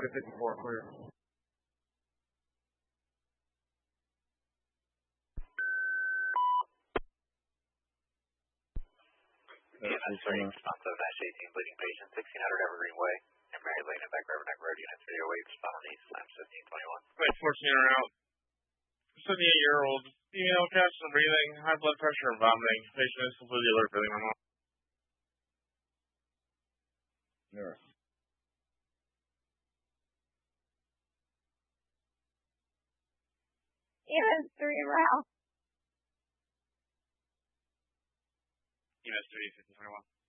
54 clear. EMS 3, responsive -18, bleeding patient, 1600 Evergreen Way, and Mary Lane and Back River Neck Road, Unit 308, respond on east, lamps 1521. Wait, 14 are out. 78-year-old, female, catch some breathing, high blood pressure and vomiting. Patient is completely alert, breathing normal. Nurse. EMS 3, Ralph. EMS 3, 1521.